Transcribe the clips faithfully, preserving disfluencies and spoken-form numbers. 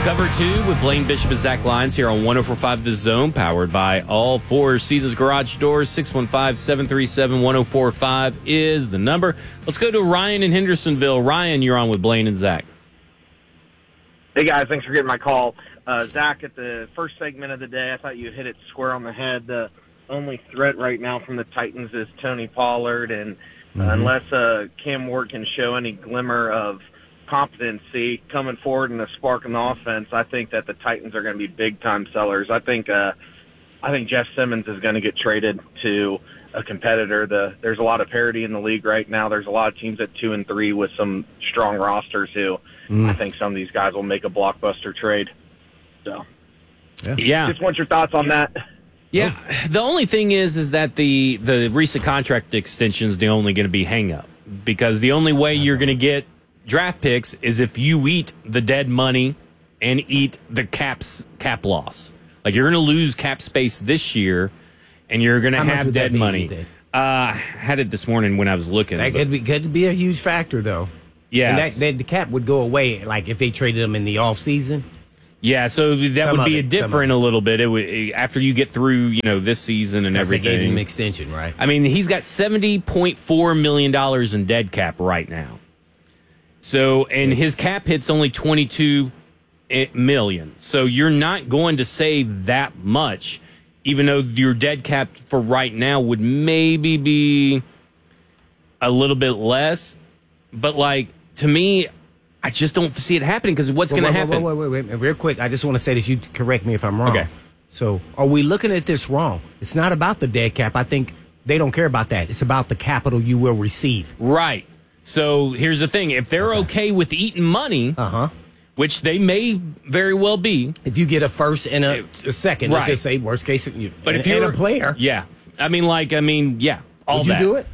Cover two with Blaine Bishop and Zach Lyons here on one oh four point five The Zone, powered by all four Seasons Garage Doors. six one five, seven three seven, one oh four five is the number. Let's go to Ryan in Hendersonville. Ryan, you're on with Blaine and Zach. Hey, guys. Thanks for getting my call. Uh, Zach, at the first segment of the day, I thought you hit it square on the head. The only threat right now from the Titans is Tony Pollard, and uh, mm-hmm. unless uh, Cam Ward can show any glimmer of competency coming forward and a spark in the offense, I think that the Titans are going to be big-time sellers. I think uh, I think Jeff Simmons is going to get traded to a competitor. The, there's a lot of parity in the league right now. There's a lot of teams at two and three with some strong rosters who mm. I think some of these guys will make a blockbuster trade. So, yeah. yeah. Just want your thoughts on that. Yeah. The only thing is, is that the, the recent contract extension is the only going to be hang-up, because the only way you're going to get draft picks is if you eat the dead money and eat the caps cap loss. Like, you're going to lose cap space this year, and you're going to have dead money. Uh, I had it this morning when I was looking. That could be, could be a huge factor, though. Yeah, and that, that the cap would go away, like if they traded them in the off season. Yeah, so that Some would be it, a different a little bit. It would, after you get through, you know, this season and everything. They gave him an extension, right? I mean, he's got seventy point four million dollars in dead cap right now. So, and his cap hit's only twenty-two million. So you're not going to save that much, even though your dead cap for right now would maybe be a little bit less. But, like, to me, I just don't see it happening, because what's well, going to wait, happen? Wait, wait, wait, wait, real quick. I just want to say this. You correct me if I'm wrong. Okay. So are we looking at this wrong? It's not about the dead cap. I think they don't care about that. It's about the capital you will receive. Right. So here's the thing. If they're okay, okay with eating money, uh-huh. which they may very well be. If you get a first and a, a second, right. let's just say worst case, you, but and, if you're and a player. Yeah. I mean, like, I mean, yeah, all Would that. you do it?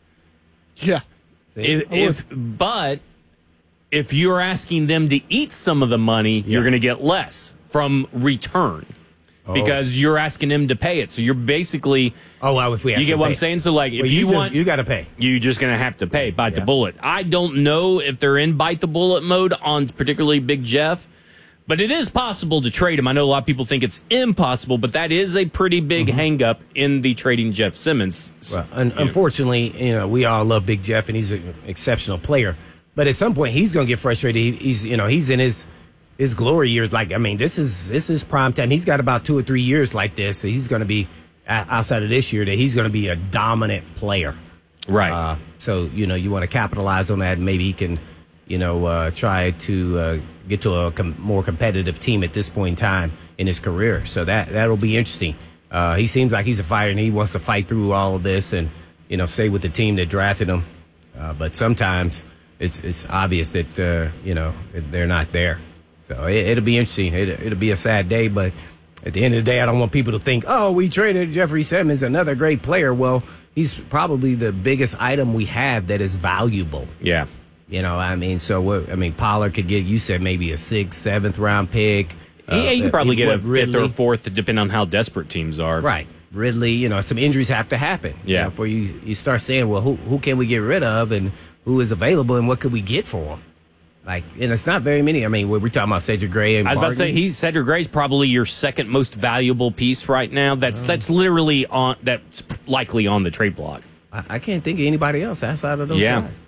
Yeah. If, if But if you're asking them to eat some of the money, yeah. you're going to get less from return. Oh. Because you're asking them to pay it. So you're basically... Oh, well, if we have You get to what pay. I'm saying? So, like, if well, you, you just, want... You got to pay. You're just going to have to pay. Bite yeah. the bullet. I don't know if they're in bite the bullet mode on particularly Big Jeff, but it is possible to trade him. I know a lot of people think it's impossible, but that is a pretty big mm-hmm. hang-up in the trading Jeff Simmons. Well, un- unfortunately, you know, we all love Big Jeff, and he's an exceptional player. But at some point, he's going to get frustrated. He, he's, you know, he's in his... His glory years, like, I mean, this is this is prime time. He's got about two or three years like this. So he's going to be, outside of this year, that he's going to be a dominant player. Right. Uh, so, you know, you want to capitalize on that. And maybe he can, you know, uh, try to uh, get to a com- more competitive team at this point in time in his career. So that, that'll be interesting. Uh, he seems like he's a fighter, and he wants to fight through all of this and, you know, stay with the team that drafted him. Uh, but sometimes it's, it's obvious that, uh, you know, they're not there. So it, it'll be interesting. It, it'll be a sad day, but at the end of the day, I don't want people to think, oh, we traded Jeffrey Simmons, another great player. Well, he's probably the biggest item we have that is valuable. Yeah. You know, I mean, so, what, I mean, Pollard could get, you said maybe a sixth, seventh round pick. Yeah, uh, you can probably get a fifth Ridley. or fourth, depending on how desperate teams are. Right. Ridley, you know, some injuries have to happen. Yeah. You know, before you, you start saying, well, who, who can we get rid of and who is available and what could we get for them? Like, and it's not very many. I mean, we're talking about Cedric Gray and I was about to say he's Cedric Gray's probably your second most valuable piece right now. That's oh. that's literally on that's likely on the trade block. I, I can't think of anybody else outside of those yeah. guys.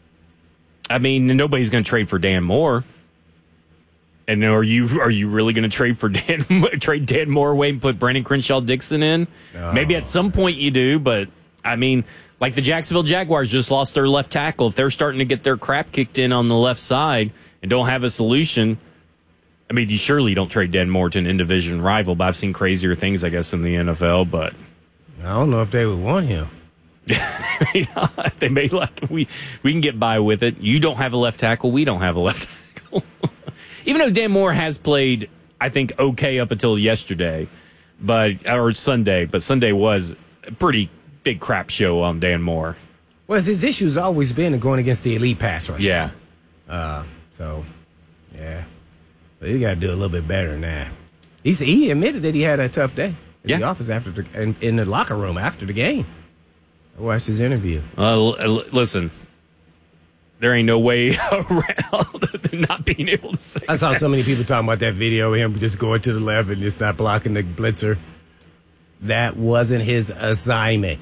I mean, nobody's going to trade for Dan Moore. And are you are you really going to trade for Dan trade Dan Moore away and put Brandon Crenshaw Dixon in? Oh. Maybe at some point you do, but I mean, like the Jacksonville Jaguars just lost their left tackle. If they're starting to get their crap kicked in on the left side and don't have a solution, I mean, you surely don't trade Dan Moore to an in-division rival, but I've seen crazier things, I guess, in the N F L, but... I don't know if they would want him. They may like, we, we can get by with it. You don't have a left tackle. We don't have a left tackle. Even though Dan Moore has played, I think, okay up until yesterday, but or Sunday, but Sunday was a pretty big crap show on Dan Moore. Well, his issue's always been going against the elite pass rush. Yeah. Uh, so, yeah. But you got to do a little bit better than that. He's, he admitted that he had a tough day in yeah. the office after the, in, in the locker room after the game. I watched his interview. Uh, l- listen, there ain't no way around not being able to say I saw that. so many people talking about that video of him just going to the left and just not blocking the blitzer. That wasn't his assignment.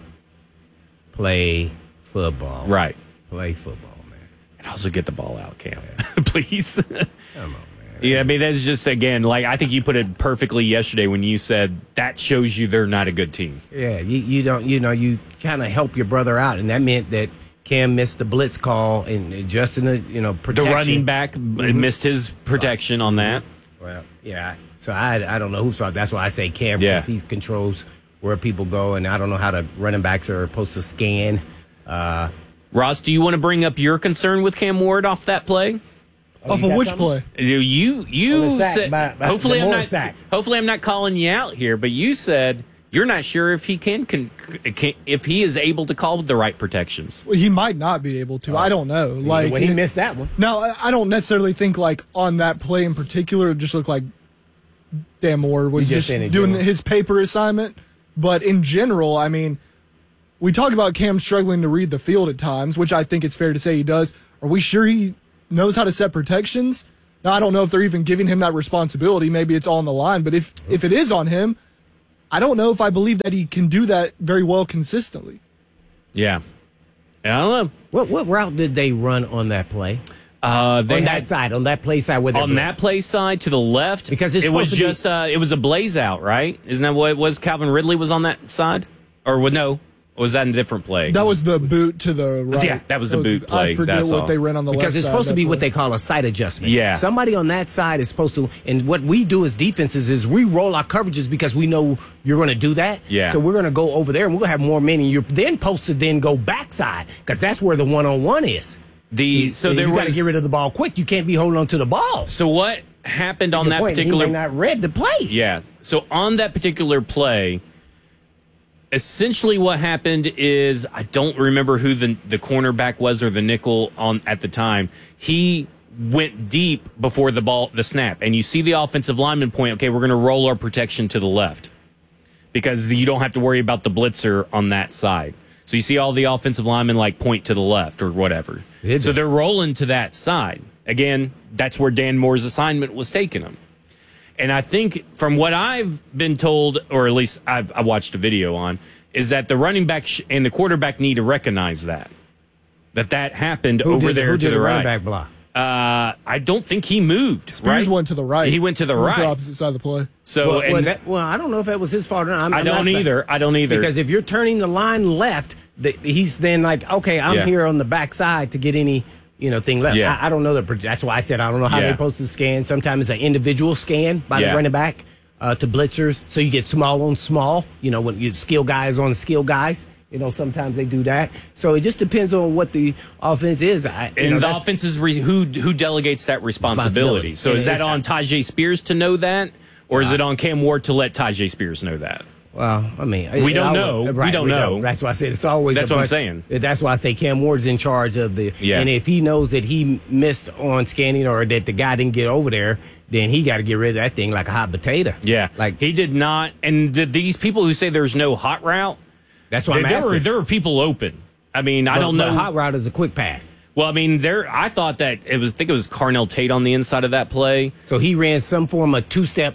Play football. Right. Play football, man. And also get the ball out, Cam. Please. Come on, man. Yeah, I mean, that's just, again, like, I think you put it perfectly yesterday when you said that shows you they're not a good team. Yeah, you, you don't, you know, you kind of help your brother out, and that meant that Cam missed the blitz call and adjusting the, you know, protection. The running back mm-hmm. missed his protection on that. Well, yeah. So I, I don't know whose fault. That's why I say Cam, because Yeah. he controls where people go, and I don't know how the running backs are supposed to scan. Uh, Ross, do you want to bring up your concern with Cam Ward off that play? Off of which play? You you On the sack, said by- by- hopefully the I'm Moore not sack. hopefully I'm not calling you out here, but you said you're not sure if he can, can, can if he is able to call the right protections. Well, he might not be able to. I don't know. Like when he missed that one. Now, I- I don't necessarily think like on that play in particular, it just looked like Dan Moore was You just just, saying in doing general. his paper assignment. But in general, I mean, we talk about Cam struggling to read the field at times, which I think it's fair to say he does. Are we sure he knows how to set protections? Now, I don't know if they're even giving him that responsibility. Maybe it's all on the line. But if, if it is on him, I don't know if I believe that he can do that very well consistently. Yeah. I don't know. What what route did they run on that play? Uh, they on had that side, on that play side with on that play side to the left Because it's it was supposed to be- just uh, it was a blaze out, right? Isn't that what it was? Calvin Ridley was on that side, or what? No, or was that a different play? That was the boot to the right. Yeah, that was the boot play. I forget That's what all. they ran on the because left it's side supposed to of be that what play. they call a sight adjustment. Yeah. Somebody on that side is supposed to, and what we do as defenses is we roll our coverages because we know you're going to do that. Yeah. So we're going to go over there and we're going to have more men, and you're then supposed to then go backside because that's where the one on one is. The so there you got to was get rid of the ball quick. You can't be holding on to the ball. so what happened on Your that point, particular he may not read the play. Yeah. So on that particular play, essentially what happened is I don't remember who the the cornerback was or the nickel on at the time. He went deep before the ball the snap, and you see the offensive lineman point, okay, we're going to roll our protection to the left because you don't have to worry about the blitzer on that side. So you see all the offensive linemen like point to the left or whatever. Did So they? they're rolling to that side. Again, that's where Dan Moore's assignment was taking them. And I think from what I've been told, or at least I've I watched a video on, is that the running back sh- and the quarterback need to recognize that. That that happened Who over did, there who to did the running right. back block? Uh, I don't think he moved. Spears right? went to the right. He went to the Went right. to the opposite side of the play. So Well, and well, that, well, I don't know if that was his fault or not. I'm, I I'm don't not- either. I don't either. Because if you're turning the line left, the, he's then like, okay, I'm Yeah. here on the backside to get any, you know, thing left. Yeah. I, I don't know. The, that's why I said I don't know how Yeah. they're supposed to scan. Sometimes it's an individual scan by Yeah. the running back uh, to blitzers. So you get small on small, you know, when you skill guys on skill guys. You know, sometimes they do that. So it just depends on what the offense is. I, you and know, the that's- offense is re- who who delegates that responsibility. Responsibility. So is And that it- on Tajay Spears to know that, or is it on Cam Ward to let Tajay Spears know that? Well, I mean, We it- don't I would- know. We Right, don't know. That's why I said it's always. That's a what I'm bunch- saying. That's why I say Cam Ward's in charge of the. Yeah. And if he knows that he missed on scanning or that the guy didn't get over there, then he got to get rid of that thing like a hot potato. Yeah, like he did not. And the, these people who say there's no hot route, that's why I'm there, there were asking. there were people open. I mean, I But- don't but know. hot route is a quick pass, Well, I mean, there. I thought that it was. I think it was Carnell Tate on the inside of that play. so he ran some form of two step.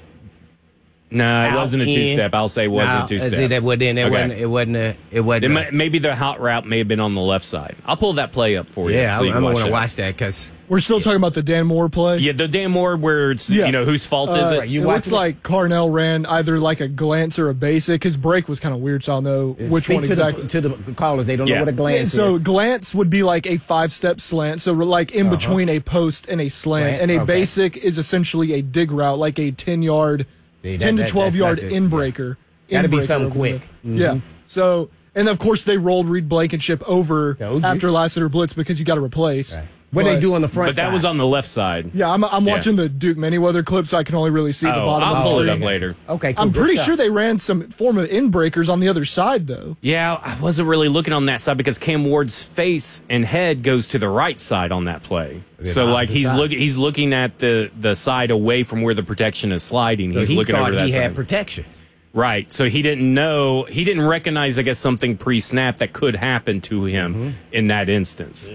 No, it out, wasn't a two in. step. I'll say it wasn't No, a two step. That wasn't. It Okay. wasn't. It wasn't. A, it wasn't. It a- may, maybe the hot route may have been on the left side. I'll pull that play up for you. yeah, so you I, can I'm watch going to that. watch that because We're still talking about the Dan Moore play. Yeah, the Dan Moore where it's Yeah. you know whose fault is Uh, it? Right, you it looks watching it? like Carnell ran either like a glance or a basic. His break was kind of weird, so I'll know which speak one to exactly. The, to the callers, they don't Yeah. know what a glance so is. glance would be like a five-step slant, so like in between a post and a slant, Slant, and a okay. basic is essentially a dig route, like a ten-yard, See, that- ten to that- twelve-yard that's not in good. breaker. Gotta be in-breaker something over the quick. mid. Yeah. So, and of course they rolled Reed Blankenship over Told you. after Lassiter blitz because you got to replace. Right. What they But- do on the front But that side? was on the left side. Yeah, I'm, I'm Yeah. watching the Duke Manyweather clip, so I can only really see the Oh, bottom I'll of the pull it screen. up later. Okay, cool, I'm good pretty stuff. sure they ran some form of in breakers on the other side, though. Yeah, I wasn't really looking on that side because Cam Ward's face and head goes to the right side on that play. The So like opposite he's side. looking he's looking at the the side away from where the protection is sliding. So he's he looking thought over that he side. had protection. Right. So he didn't know, he didn't recognize, I guess, something pre snap that could happen to him Mm-hmm. in that instance.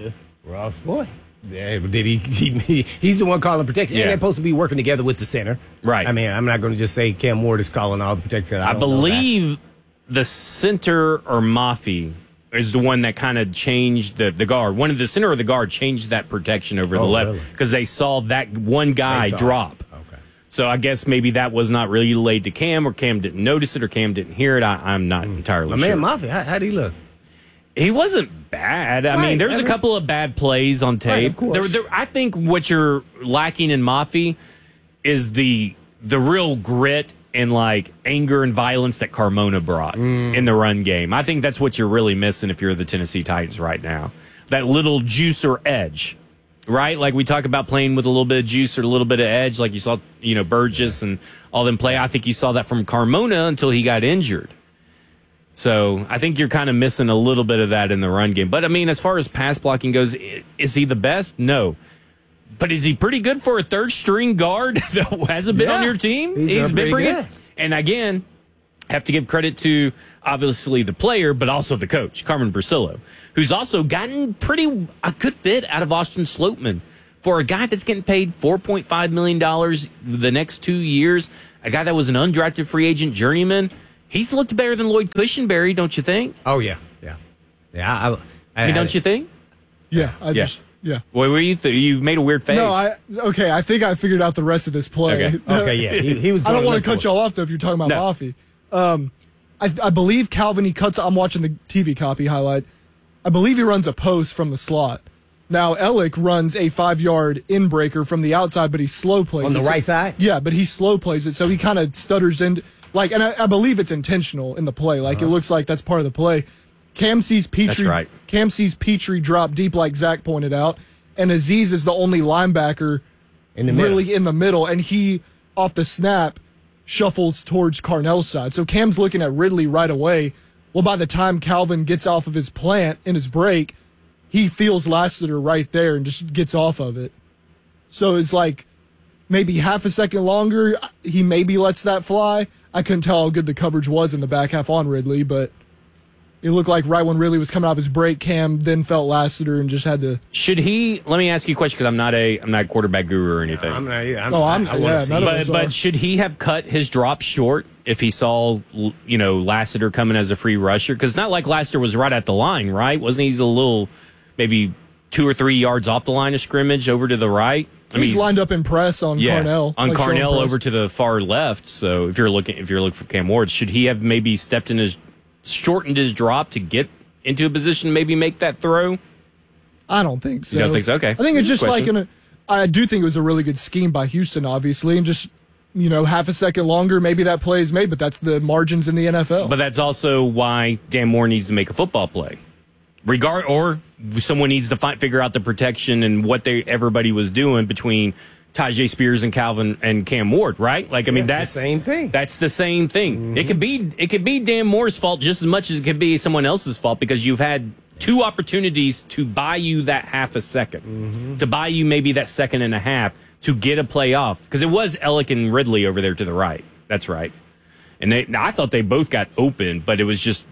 Ross boy. Yeah, did he, he? He's the one calling protection, Yeah. and they're supposed to be working together with the center, Right. I mean, I'm not going to just say Cam Ward is calling all the protection. I, I don't know that. believe the center or Mafi is the one that kind of changed the, the guard. One of the center or the guard changed that protection over the Oh, left really? because they saw that one guy They saw it. drop. Okay. So I guess maybe that was not really laid to Cam, or Cam didn't notice it, or Cam didn't hear it. I, I'm not entirely My sure. man Mafia, how how'd he look? He wasn't bad. I Right, mean, there's I a mean- couple of bad plays on Right, tape. of course. There, there, I think what you're lacking in Mafi is the the real grit and like anger and violence that Carmona brought Mm. in the run game. I think that's what you're really missing if you're the Tennessee Titans right now. That little juice or edge, right? Like we talk about playing with a little bit of juice or a little bit of edge, like you saw, you know, Burgess and all them play. I think you saw that from Carmona until he got injured. So I think you're kind of missing a little bit of that in the run game. But I mean, as far as pass blocking goes, i- is he the best? No. But is he pretty good for a third string guard that hasn't been Yeah. on your team? He's done been pretty pretty good. And again, have to give credit to obviously the player, but also the coach, Carmen Brasillo, who's also gotten pretty a good bit out of Austin Slopeman. For a guy that's getting paid four point five million dollars the next two years, a guy that was an undrafted free agent journeyman, he's looked better than Lloyd Cushenberry, don't you think? Oh yeah, yeah, yeah. I, I, I mean, don't you think? Yeah, I Yeah. just yeah. What were you? Th- you made a weird face. No, I okay. I think I figured out the rest of this play. Okay. Okay, yeah, he, he was. I don't gonna want look to cut for y'all it. off though if you're talking about No. Mafi. Um, I, I believe Calvin, he cuts. I'm watching the T V copy highlight. I believe he runs a post from the slot. Now Ellick runs a five yard in breaker from the outside, but he slow plays On the it. So- right side? Yeah, but he slow plays it, so he kind of stutters in. Like, and I, I believe it's intentional in the play. Like Uh-huh. it looks like that's part of the play. Cam sees Petrie. That's right. Cam sees Petrie drop deep, like Zach pointed out, and Aziz is the only linebacker In the middle. really in the middle, and he off the snap shuffles towards Carnell's side. So Cam's looking at Ridley right away. Well, by the time Calvin gets off of his plant in his break, he feels Lassiter right there and just gets off of it. So it's like maybe half a second longer. He maybe lets that fly. I couldn't tell how good the coverage was in the back half on Ridley, but it looked like right when Ridley was coming off his break, Cam then felt Lassiter and just had to. Should he? Let me ask you a question because I'm not a I'm not a quarterback guru or anything. I'm not. I'm, Oh, I'm- I, I want yeah, to see. none of it. us but are. but should he have cut his drop short if he saw you know Lassiter coming as a free rusher? Because not like Lassiter was right at the line, right? Wasn't he a little maybe two or three yards off the line of scrimmage over to the right? I He's lined up in press on yeah, Carnell. on like showing Carnell press. over to the far left. So if you're looking if you're looking for Cam Ward, should he have maybe stepped in his shortened his drop to get into a position to maybe make that throw? I don't think so. You don't think so? Okay. I think it's just Question. like an. I do think it was a really good scheme by Houston, obviously, and just you know half a second longer, maybe that play is made, but that's the margins in the N F L. But that's also why Dan Moore needs to make a football play. Regard or someone needs to find, figure out the protection and what they everybody was doing between Tajay Spears and Calvin and Cam Ward, right? Like I mean Yeah, that's it's the same thing. That's the same thing. It could be it could be Dan Moore's fault just as much as it could be someone else's fault because you've had two opportunities to buy you that half a 2nd to buy you maybe that second and a half to get a play off because it was Ellick and Ridley over there to the right. That's right. And they, I thought they both got open, but it was just.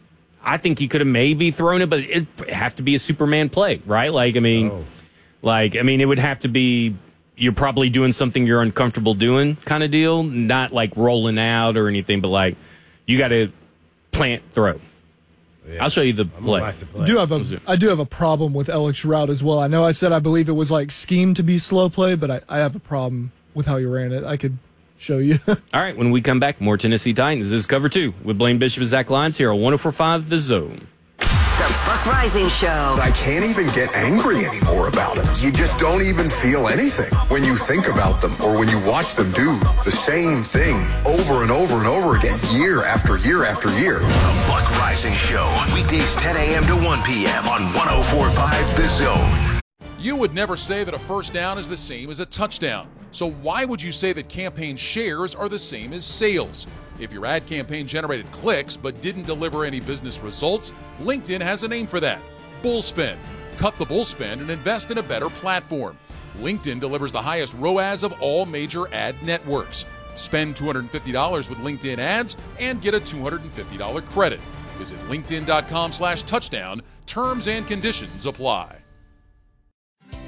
I think he could have maybe thrown it, but it'd have to be a Superman play, right? Like, I mean, Oh. like, I mean, it would have to be you're probably doing something you're uncomfortable doing kind of deal, not like rolling out or anything, but like you got to plant throw. Yeah. I'll show you the I'm gonna play. watch the play. I do have a I do have a problem with Ellick's route as well. I know I said I believe it was like schemed to be slow play, but I, I have a problem with how he ran it. I could show you. All right, when we come back, more Tennessee Titans. This is Cover two with Blaine Bishop and Zach Lyons here on one oh four point five The Zone. The Buck Rising Show. I can't even get angry anymore about it. You just don't even feel anything when you think about them or when you watch them do the same thing over and over and over again, year after year after year. The Buck Rising Show, weekdays ten a.m. to one p.m. on one oh four point five The Zone. You would never say that a first down is the same as a touchdown. So why would you say that campaign shares are the same as sales? If your ad campaign generated clicks but didn't deliver any business results, LinkedIn has a name for that. Bullspend. Cut the bullspend and invest in a better platform. LinkedIn delivers the highest R O A S of all major ad networks. Spend two hundred fifty dollars with LinkedIn ads and get a two hundred fifty dollars credit. Visit linkedin.com slash touchdown. Terms and conditions apply.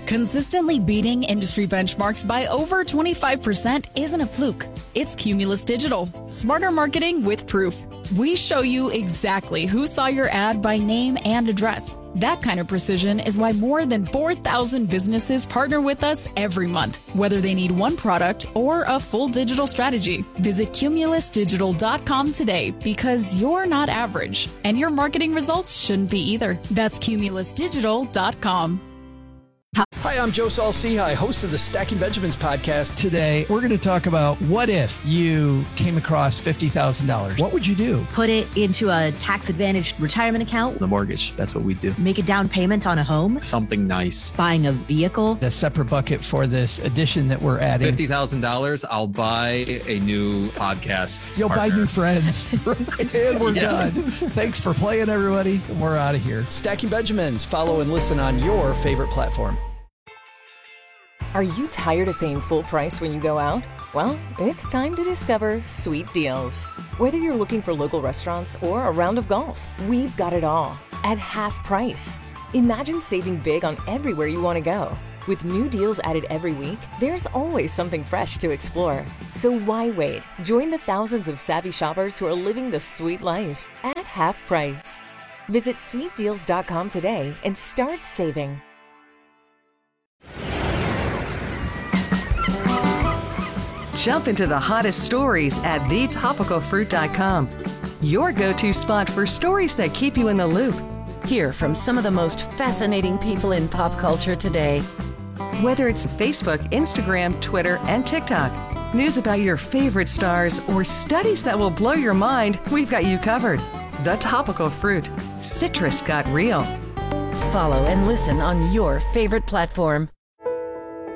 Consistently beating industry benchmarks by over twenty-five percent isn't a fluke. It's Cumulus Digital. Smarter marketing with proof. We show you exactly who saw your ad by name and address. That kind of precision is why more than four thousand businesses partner with us every month, whether they need one product or a full digital strategy. Visit cumulus digital dot com today because you're not average, and your marketing results shouldn't be either. That's cumulus digital dot com. Hi, I'm Joe Saul-Sehy, host of the Stacking Benjamins podcast. Today, we're going to talk about what if you came across fifty thousand dollars. What would you do? Put it into a tax-advantaged retirement account. The mortgage, that's what we do. Make a down payment on a home. Something nice. Buying a vehicle. A separate bucket for this addition that we're adding. fifty thousand dollars, I'll buy a new podcast You'll partner. buy new friends. And we're yeah. done. Thanks for playing, everybody. We're out of here. Stacking Benjamins. Follow and listen on your favorite platform. Are you tired of paying full price when you go out? Well, it's time to discover Sweet Deals. Whether you're looking for local restaurants or a round of golf, we've got it all at half price. Imagine saving big on everywhere you want to go. With new deals added every week, there's always something fresh to explore. So why wait? Join the thousands of savvy shoppers who are living the sweet life at half price. Visit sweet deals dot com today and start saving. Jump into the hottest stories at the topical fruit dot com. Your go-to spot for stories that keep you in the loop. Hear from some of the most fascinating people in pop culture today. Whether it's Facebook, Instagram, Twitter, and TikTok, news about your favorite stars, or studies that will blow your mind, we've got you covered. The Topical Fruit. Citrus got real. Follow and listen on your favorite platform.